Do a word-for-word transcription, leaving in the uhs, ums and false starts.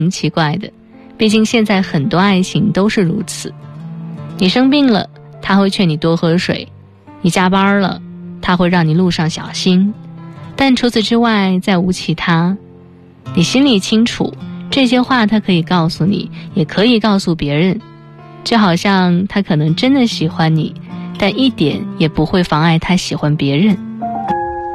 挺奇怪的，毕竟现在很多爱情都是如此。你生病了，他会劝你多喝水；你加班了，他会让你路上小心。但除此之外再无其他。你心里清楚，这些话他可以告诉你，也可以告诉别人，就好像他可能真的喜欢你，但一点也不会妨碍他喜欢别人。